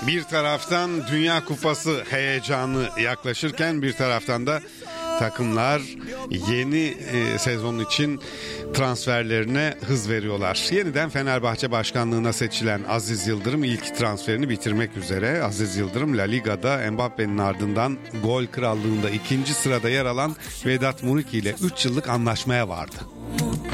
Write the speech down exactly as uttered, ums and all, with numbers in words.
Bir taraftan Dünya Kupası heyecanı yaklaşırken bir taraftan da takımlar yeni e, sezon için transferlerine hız veriyorlar. Yeniden Fenerbahçe başkanlığına seçilen Aziz Yıldırım ilk transferini bitirmek üzere. Aziz Yıldırım La Liga'da Mbappe'nin ardından gol krallığında ikinci sırada yer alan Vedat Muriqi ile üç yıllık anlaşmaya vardı.